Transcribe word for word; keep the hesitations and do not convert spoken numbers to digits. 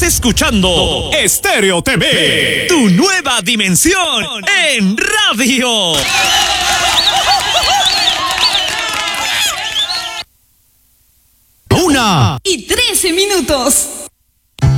escuchando Estéreo T V, tu nueva dimensión en radio. Una y trece minutos.